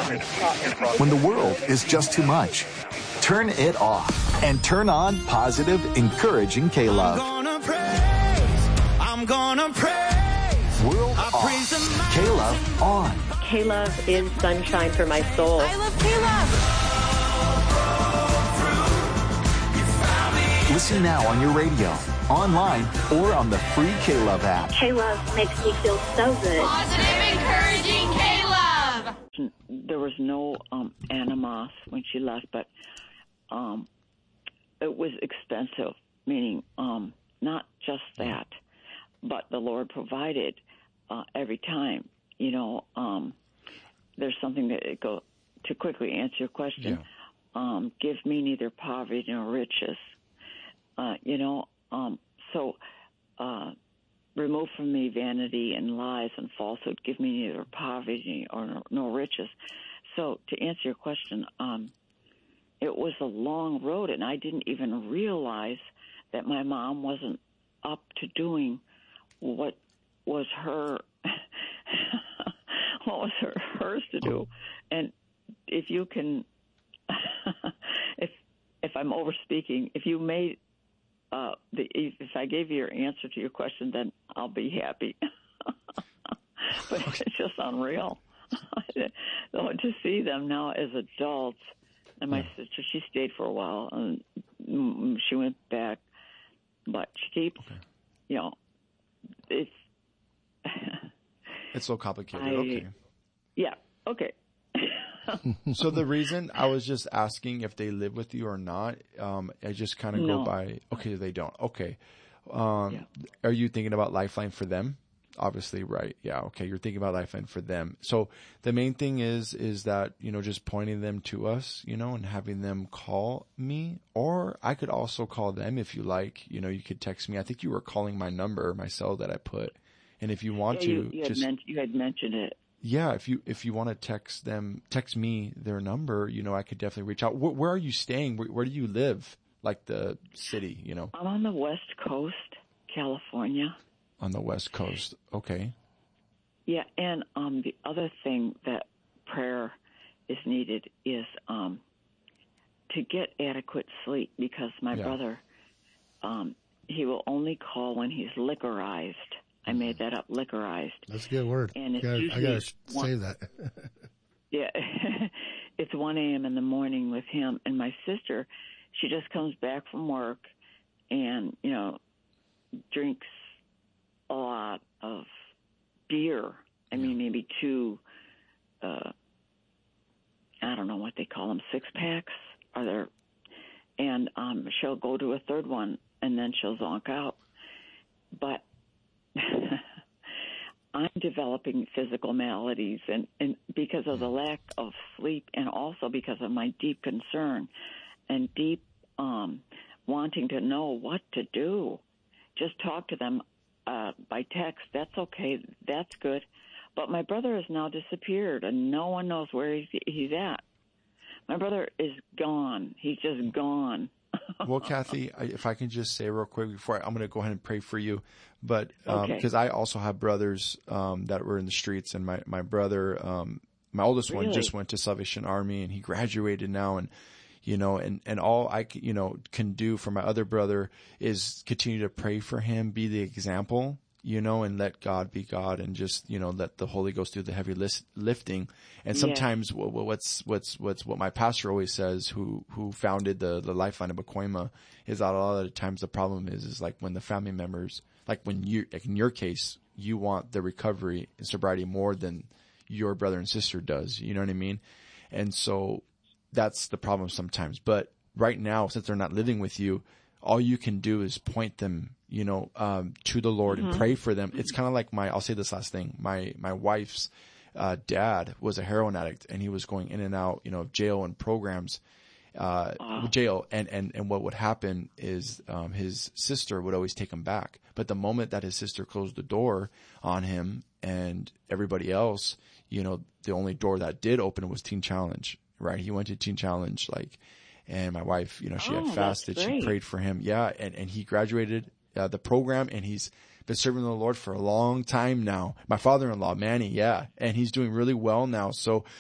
When the world is just too much, turn it off and turn on positive, encouraging K-Love. I'm gonna praise. World off. K-Love on. K-Love is sunshine for my soul. I love K-Love. Listen now on your radio, online, or on the free K-Love app. K-Love makes me feel so good. Positive, encouraging K-Love. There was no animos when she left, but it was expensive, meaning not just that, but the Lord provided every time. You know, there's something that to quickly answer your question. Yeah. Give me neither poverty nor riches. So remove from me vanity and lies and falsehood. Give me neither poverty nor riches. So to answer your question, it was a long road, and I didn't even realize that my mom wasn't up to doing what was hers to do. And if you can, if I'm overspeaking, if you made if I gave you your answer to your question, then I'll be happy. But it's just unreal. To see them now as adults, and my sister, she stayed for a while, and she went back, but she keeps, it's... It's so complicated. Okay. Yeah, okay. So the reason I was just asking if they live with you or not, I just kind of go by, okay, they don't. Okay. Are you thinking about Lifeline for them? Obviously, right. Yeah. Okay. You're thinking about Lifeline for them. So the main thing is that, just pointing them to us, and having them call me, or I could also call them if you like. You could text me. I think you were calling my number, my cell that I put. And if you want to, you had mentioned it. Yeah, if you want to text me their number, I could definitely reach out. Where are you staying? Where do you live? Like the city, I'm on the West Coast, California. On the West Coast, okay. Yeah, and the other thing that prayer is needed is to get adequate sleep, because my brother, he will only call when he's liquorized. I made that up, liquorized. That's a good word. And it's I got to say that. Yeah. It's 1 a.m. in the morning with him. And my sister, she just comes back from work and, drinks a lot of beer. I mean, maybe two, I don't know what they call them, 6-packs. And she'll go to a third one, and then she'll zonk out. But I'm developing physical maladies, and because of the lack of sleep, and also because of my deep concern and deep wanting to know what to do. Just talk to them by text. That's okay. That's good. But my brother has now disappeared, and no one knows where he's at. My brother is gone. He's just gone. Well, Kathy, if I can just say real quick before I'm going to go ahead and pray for you, but because I also have brothers that were in the streets, and my brother, my oldest one, just went to Salvation Army, and he graduated now, and and all I can do for my other brother is continue to pray for him, be the example, and let God be God, and just let the Holy Ghost do the heavy lifting. And sometimes what's what my pastor always says, who founded the Lifeline of Pacoima, is that a lot of the times the problem is like when the family members, like when like in your case, you want the recovery and sobriety more than your brother and sister does. You know what I mean? And so that's the problem sometimes. But right now, since they're not living with you, all you can do is point them, to the Lord and pray for them. It's kind of like I'll say this last thing. My wife's dad was a heroin addict, and he was going in and out, of jail and programs, jail. And what would happen is, his sister would always take him back. But the moment that his sister closed the door on him and everybody else, the only door that did open was Teen Challenge, right? He went to Teen Challenge, and my wife, she had fasted, she prayed for him. Yeah. And he graduated the program, and he's been serving the Lord for a long time now. My father-in-law, Manny, and he's doing really well now. So